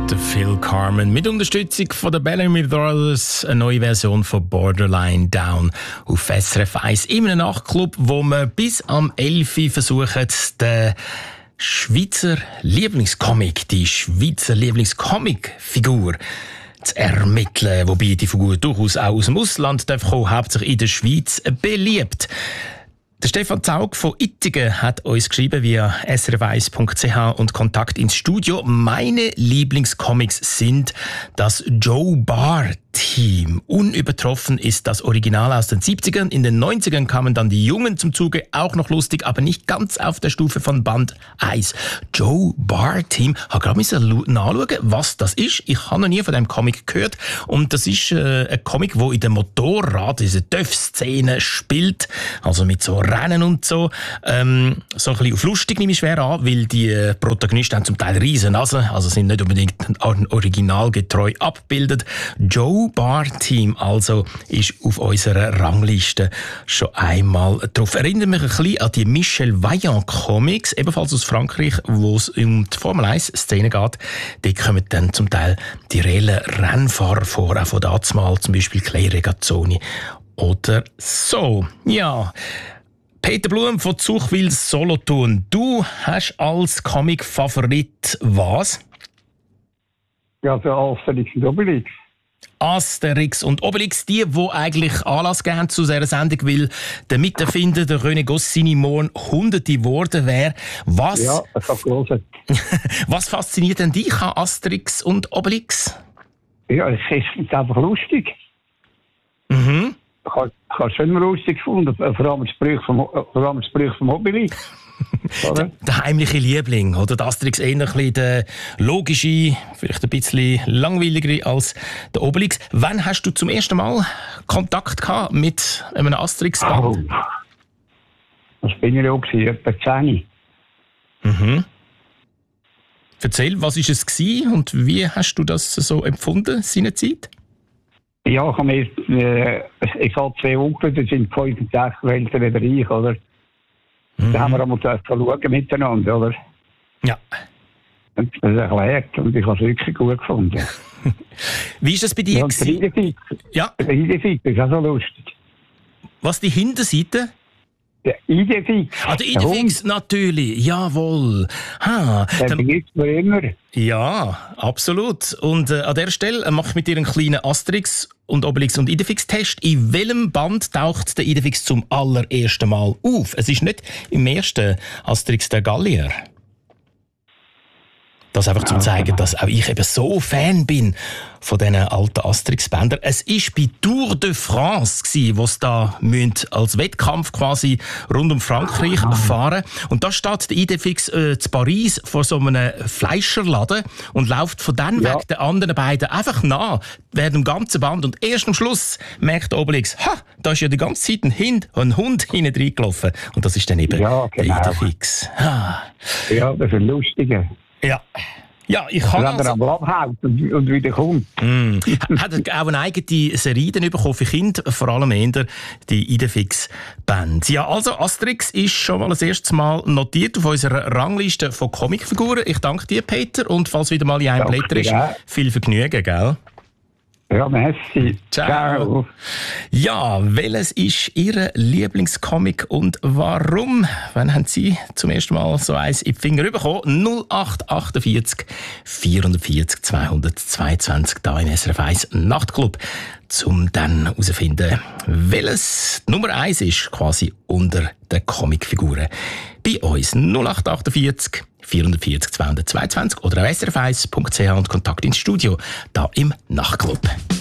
Der Phil Carmen mit Unterstützung von der Bellamy Brothers, eine neue Version von Borderline Down auf SRF 1 in einem Nachtclub, wo wir bis am 11 Uhr versuchen, den Schweizer Lieblingscomic, die Schweizer Lieblingscomic-Figur zu ermitteln, wobei die Figur durchaus auch aus dem Ausland darf kommen, hauptsächlich in der Schweiz beliebt. Der Stefan Zaug von Ittigen hat uns geschrieben via srf1.ch und Kontakt ins Studio. Meine Lieblingscomics sind das Joe Barr Team. Unübertroffen ist das Original aus den 70ern. In den 90ern kamen dann die Jungen zum Zuge. Auch noch lustig, aber nicht ganz auf der Stufe von Band 1. Joe Barr Team. Ich habe gerade nachschauen, was das ist. Ich habe noch nie von diesem Comic gehört. Und das ist ein Comic, wo in der Motorrad, diese TÜV-Szene spielt. Also mit so Rennen und so. So ein bisschen auf lustig nehme ich schwer an, weil die Protagonisten haben zum Teil riesen Nasen, also sind nicht unbedingt originalgetreu abgebildet. Joe Barr Team also ist auf unserer Rangliste schon einmal drauf. Erinnert mich ein bisschen an die Michel Vaillant Comics, ebenfalls aus Frankreich, wo es um die Formel 1 Szene geht. Die kommen dann zum Teil die reellen Rennfahrer vor, auch von damals, zum Beispiel Clay Regazzoni oder so. Ja. Peter Blum von Zuchwil Solothurn. Du hast als Comic-Favorit was? Ja, für Asterix und Obelix. Asterix und Obelix, die eigentlich Anlass geben zu dieser Sendung, weil der Miterfinder, der René Goscinny, morgen Hunderte geworden wäre. Ja, das hat gelesen. Was fasziniert denn dich an Asterix und Obelix? Ja, es ist einfach lustig. Mhm. Ich habe es schon lustig gefunden, vor allem das Sprüche vom Obelix. Der heimliche Liebling, oder? Der Asterix eher ein bisschen der logische, vielleicht ein bisschen langweiligere als der Obelix. Wann hast du zum ersten Mal Kontakt gehabt mit einem Asterix-Band? Das bin ich auch etwa 10. Mhm. Erzähl, was war es gewesen und wie hast du das so empfunden, seinerzeit? Ja, ich habe 2 Onkel, die sind 65 älter als ich, oder? Da haben wir einmal schauen miteinander, oder? Ja. Und das erklärt und ich habe es wirklich gut gefunden. Wie ist das bei dir? Und der Idefix. Ja. Der Idefix ist auch so lustig. Was, die Hinterseite? Der Idefix. Ah, der Idefix, natürlich. Jawohl. Der gibt es für immer. Ja, absolut. Und an der Stelle mache ich mit dir einen kleinen Asterix und Obelix und Idefix-Test. In welchem Band taucht der Idefix zum allerersten Mal auf? Es ist nicht im ersten Asterix der Gallier. Das einfach zum zeigen, dass auch ich eben so Fan bin von diesen alten Asterix-Bändern. Es war bei Tour de France, wo es da als Wettkampf quasi rund um Frankreich fahren. Und da steht der Idefix zu Paris vor so einem Fleischerladen und läuft von dann weg den anderen beiden einfach nach, während dem ganzen Band. Und erst am Schluss merkt der Obelix, da ist ja die ganze Zeit ein Hund hinten reingelaufen. Und das ist dann eben der Idefix. Ja, das ist ein lustiger. Ja, ich kann wenn er am abhaut und wieder kommt. Hat er auch eine eigene Serie bekommen für Kinder, vor allem eher die Idefix-Band. Ja, also Asterix ist schon mal das erste Mal notiert auf unserer Rangliste von Comicfiguren. Ich danke dir, Peter, und falls wieder mal in einem Blätter ist, viel Vergnügen, gell? Ja, merci. Ciao. Ja, welches ist Ihr Lieblingscomic und warum? Wann haben Sie zum ersten Mal so eins in die Finger bekommen? 0848 440 222 da im SRF 1 Nachtclub, um dann herauszufinden, welches Nummer 1 ist quasi unter den Comicfiguren. Bei uns 0848 440 222 oder auf srf1.ch und Kontakt ins Studio da im Nachtclub.